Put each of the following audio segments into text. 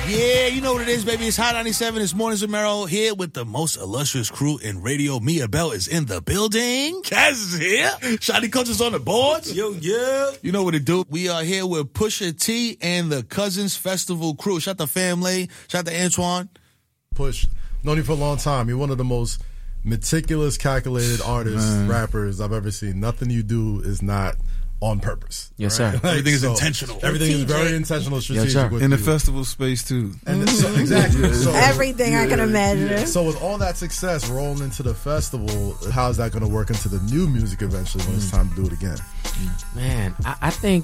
Yeah, you know what it is, baby. It's Hot 97. It's Mornings with Mero here with the most illustrious crew in radio. Mia Bell is in the building. Kaz is here. Shotty Coach is on the boards. Yo, yeah. You know what it do. We are here with Pusha T and the Cousins Festival crew. Shout to family. Shout to Antoine. Push. Known you for a long time. You're one of the most meticulous, calculated artists, rappers I've ever seen. Nothing you do is not on purpose. Yes, sir. Like, Everything is intentional. Everything is very intentional, strategic. Yes, with in the you. festival space too. And so, exactly. So, Everything I can imagine. So with all that success rolling into the festival, how's that going to work into the new music eventually when it's time to do it again? Man, I think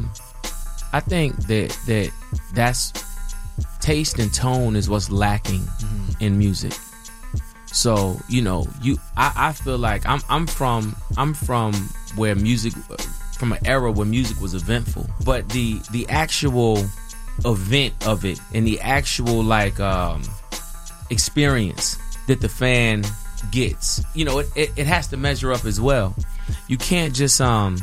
that's taste and tone is what's lacking in music. So I feel like I'm from where music, from an era where music was eventful, but the actual event of it and the actual experience that the fan gets, it has to measure up as well. You can't just I'm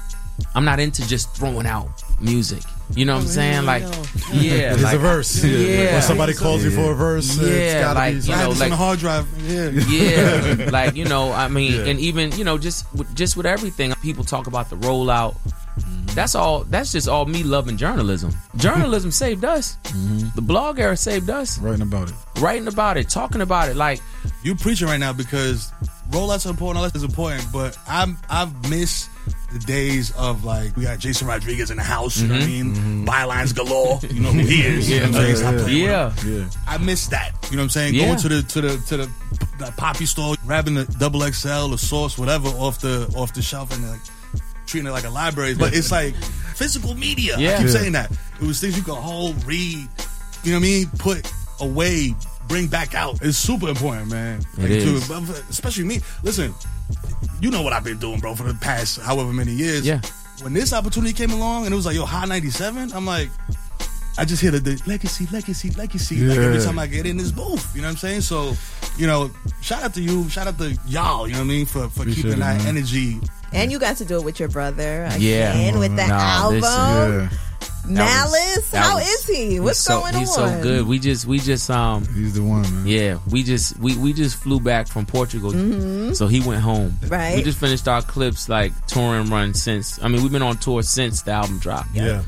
not into just throwing out music. You know what I'm saying? Like, yeah, It's a verse. Yeah. When somebody calls you for a verse, it's Yeah, gotta like, be you know, It's on the hard drive. Yeah. yeah, like, I mean, and even, just with everything, people talk about the rollout. That's just all me loving journalism. Journalism saved us. The blog era saved us. Writing about it, Talking about it. Like, You preaching right now because rollouts are important, all that is important, but I've missed the days of we got Jason Rodriguez in the house, you know what I mean? Bylines galore, you know who he is. You know what I'm saying? Stop playing with him. yeah. I miss that. You know what I'm saying? Yeah. Going to the poppy store, grabbing the double XL, the sauce, whatever, off the shelf and treating it like a library. But it's like physical media. Yeah. I keep saying that. It was things you could hold, read, you know what I mean? Put away, bring back out. It's super important, man. It is. Especially me. Listen, you know what I've been doing, bro, for the past however many years. Yeah. When this opportunity came along and it was like, yo, Hot 97, I'm like, I just hear the legacy. Like every time I get in this booth, you know what I'm saying? So, shout out to you, shout out to y'all, you know what I mean, for keeping that energy. And you got to do it with your brother Yeah. again with the album. Yeah. Malice, how is he? What's going on? He's so good. We just He's the one, man. yeah, we just flew back from Portugal, so he went home. Right. We just finished our clips touring run since. I mean, we've been on tour since the album dropped. Yeah.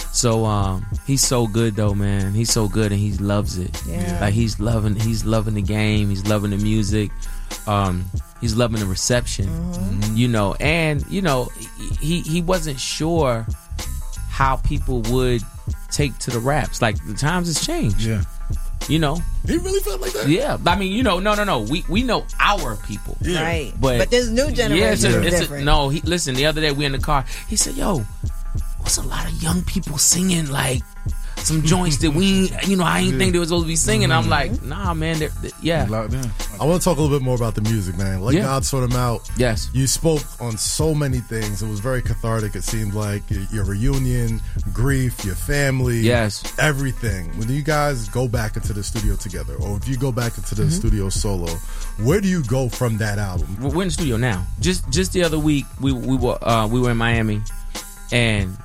So he's so good though, man. He's so good and he loves it. Yeah. Like he's loving the game. He's loving the music. He's loving the reception. And he wasn't sure how people would take to the raps. Like the times has changed. Yeah. He really felt like that? Yeah. I mean, no. We know our people. Yeah. Right. But this new generation is different. Listen, the other day we in the car, he said, yo, what's a lot of young people singing some joints that I ain't think they was supposed to be singing. I'm like, nah, man, yeah. Locked in. I want to talk a little bit more about the music, man. Let God sort them out. Yes. You spoke on so many things. It was very cathartic. It seemed like your reunion, grief, your family, everything. When you guys go back into the studio together, or if you go back into the studio solo, where do you go from that album? We're in the studio now. Just the other week, we were in Miami, and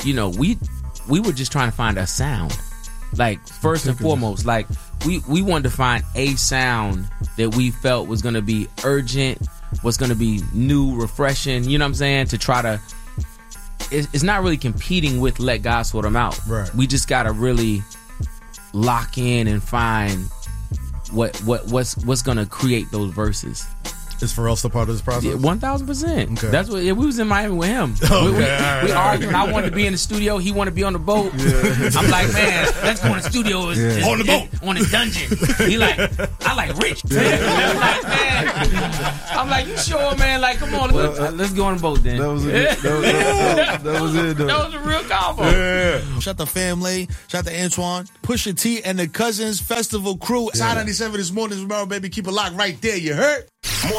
we were just trying to find a sound. Like, first and foremost, like we wanted to find a sound that we felt was going to be urgent, was going to be new, refreshing, you know what I'm saying? To try to, it's not really competing with Let God Sort Them Out. Right. We just got to really lock in and find what's going to create those verses. Is Pharrell still part of this process? Yeah, 1,000%. Okay. That's what. Yeah, we was in Miami with him. We arguing. I wanted to be in the studio. He wanted to be on the boat. I'm like, man, let's go in the studio. On the boat. On the dungeon. He like, I like Rich. I'm like, man. I'm like, you sure, man? Like, come on, let's go on the boat then. That was it. That was it, though. That was a real combo. Yeah. Shout out to family. Shout out to Antoine. Pusha T and the Cousins Festival crew. It's Hot 97 this morning. Tomorrow, baby. Keep it locked right there. You heard?